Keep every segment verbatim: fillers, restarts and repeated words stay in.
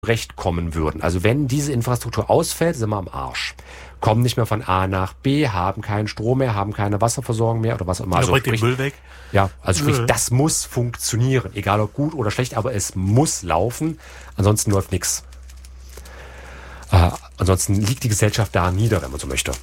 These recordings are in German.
zurechtkommen würden. Also wenn diese Infrastruktur ausfällt, sind wir am Arsch. Kommen nicht mehr von A nach B, haben keinen Strom mehr, haben keine Wasserversorgung mehr oder was auch immer. Also bringt den Müll weg. Ja, also sprich, das muss funktionieren. Egal ob gut oder schlecht, aber es muss laufen. Ansonsten läuft nichts. Äh, ansonsten liegt die Gesellschaft da nieder, wenn man so möchte.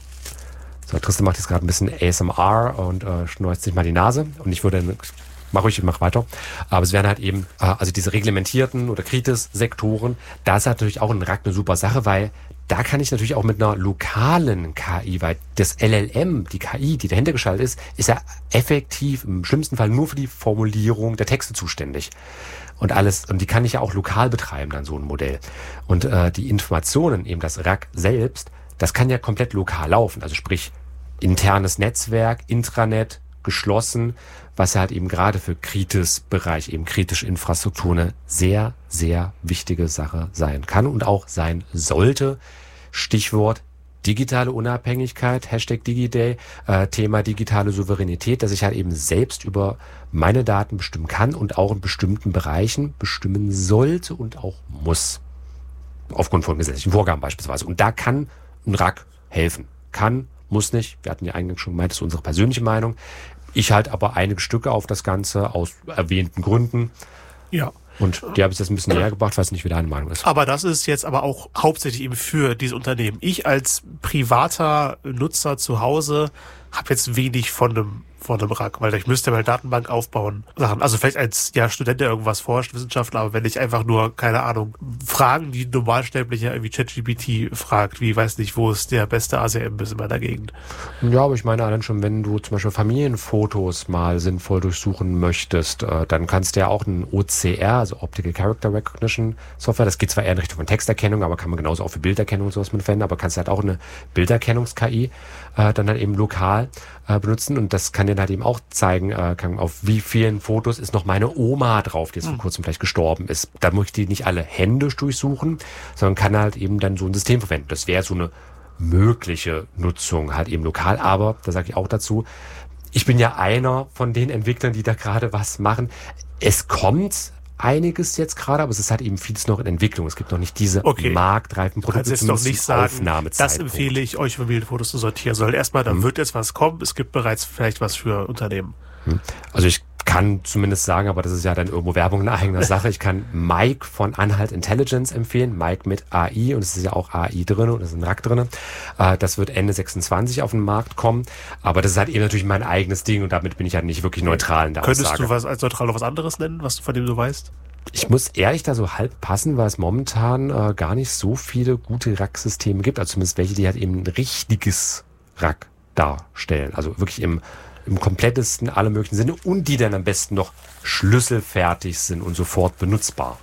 So, Tristan macht jetzt gerade ein bisschen A S M R und äh, schneuzt sich mal die Nase. Und ich würde, mach ruhig, mach weiter. Aber es wären halt eben, äh, also diese reglementierten oder Kritis-Sektoren, da ist natürlich auch ein Rack eine super Sache, weil da kann ich natürlich auch mit einer lokalen K I, weil das L L M, die K I, die dahinter geschaltet ist, ist ja effektiv im schlimmsten Fall nur für die Formulierung der Texte zuständig. Und alles, und die kann ich ja auch lokal betreiben, dann so ein Modell. Und äh, die Informationen, eben das Rack selbst, das kann ja komplett lokal laufen. Also sprich, internes Netzwerk, Intranet, geschlossen, was halt eben gerade für Kritis-Bereich, eben kritische Infrastruktur eine sehr, sehr wichtige Sache sein kann und auch sein sollte. Stichwort digitale Unabhängigkeit, Hashtag DigiDay, äh, Thema digitale Souveränität, dass ich halt eben selbst über meine Daten bestimmen kann und auch in bestimmten Bereichen bestimmen sollte und auch muss. Aufgrund von gesetzlichen Vorgaben beispielsweise. Und da kann ein Rack helfen. Kann, muss nicht. Wir hatten ja eingangs schon gemeint, das ist unsere persönliche Meinung. Ich halte aber einige Stücke auf das Ganze aus erwähnten Gründen. Ja. Und die habe ich jetzt ein bisschen näher gebracht, weiß nicht, wie deine Meinung ist. Aber das ist jetzt aber auch hauptsächlich eben für diese Unternehmen. Ich als privater Nutzer zu Hause habe jetzt wenig von einem von einem Rack, weil ich müsste meine Datenbank aufbauen. Sachen. Also vielleicht als ja Student, der irgendwas forscht, Wissenschaftler, aber wenn ich einfach nur, keine Ahnung, Fragen, die normalsterblicher irgendwie ChatGPT fragt, wie, weiß nicht, wo ist der beste A C M bis in meiner Gegend. Ja, aber ich meine allein schon, wenn du zum Beispiel Familienfotos mal sinnvoll durchsuchen möchtest, äh, dann kannst du ja auch ein O C R, also Optical Character Recognition Software, das geht zwar eher in Richtung von Texterkennung, aber kann man genauso auch für Bilderkennung und sowas mit verwenden, aber kannst halt auch eine Bilderkennungs-K I äh, dann halt eben lokal äh, benutzen und das kann dir halt eben auch zeigen, äh, kann, auf wie vielen Fotos ist noch meine Oma drauf, die jetzt vor kurzem vielleicht gestorben ist. Da muss ich die nicht alle händisch durchsuchen, sondern kann halt eben dann so ein System verwenden. Das wäre so eine mögliche Nutzung halt eben lokal, aber da sage ich auch dazu, ich bin ja einer von den Entwicklern, die da gerade was machen. Es kommt einiges jetzt gerade, aber es ist halt eben vieles noch in Entwicklung. Es gibt noch nicht diese okay. marktreifen Produkte. Du kannst jetzt doch nicht sagen, Aufnahmezeitpunkt. Das empfehle ich euch, Familienfotos zu sortieren, sondern erstmal, da hm. wird jetzt was kommen. Es gibt bereits vielleicht was für Unternehmen. Hm. Also ich kann zumindest sagen, aber das ist ja dann irgendwo Werbung in eigener Sache. Ich kann Mike von Anhalt Intelligence empfehlen. Mike mit A I und es ist ja auch A I drin und es ist ein Rack drin. Das wird Ende sechsundzwanzig auf den Markt kommen. Aber das ist halt eben natürlich mein eigenes Ding und damit bin ich halt nicht wirklich neutral in der Könntest Aussage. Könntest du was als neutral noch was anderes nennen, was von dem du weißt? Ich muss ehrlich da so halb passen, weil es momentan äh, gar nicht so viele gute Rack-Systeme gibt. Also zumindest welche, die halt eben ein richtiges Rack darstellen. Also wirklich im im komplettesten, alle möglichen Sinne und die dann am besten noch schlüsselfertig sind und sofort benutzbar.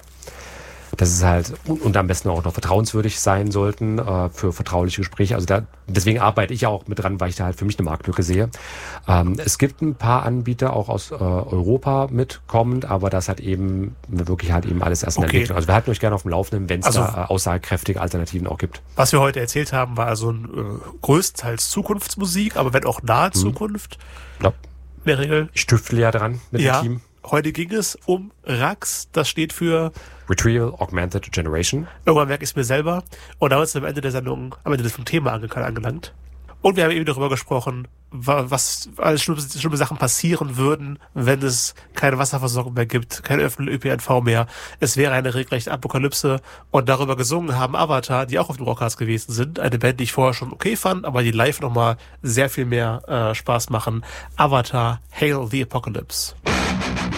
Das ist halt, und, und am besten auch noch vertrauenswürdig sein sollten äh, für vertrauliche Gespräche. Also da, deswegen arbeite ich ja auch mit dran, weil ich da halt für mich eine Marktlücke sehe. Ähm, es gibt ein paar Anbieter auch aus äh, Europa mitkommend, aber das hat eben wirklich halt eben alles erst in okay. Entwicklung. Also wir halten euch gerne auf dem Laufenden, wenn es also, da äh, aussagekräftige Alternativen auch gibt. Was wir heute erzählt haben, war also ein, äh, größtenteils Zukunftsmusik, aber wenn auch nahe hm. Zukunft. Ja. In der Regel. Ich tüftle ja dran mit ja. dem Team. Heute ging es um Rax, das steht für Retrieval Augmented Generation. Irgendwann merke ich es mir selber. Und damit sind wir am Ende der Sendung, am Ende des Thema angelangt. Und wir haben eben darüber gesprochen, was alles schlimme, schlimme Sachen passieren würden, wenn es keine Wasserversorgung mehr gibt, kein öffentlichen Ö P N V mehr. Es wäre eine regelrechte Apokalypse. Und darüber gesungen haben Avatar, die auch auf dem Rockcast gewesen sind. Eine Band, die ich vorher schon okay fand, aber die live nochmal sehr viel mehr äh, Spaß machen. Avatar, Hail the Apocalypse.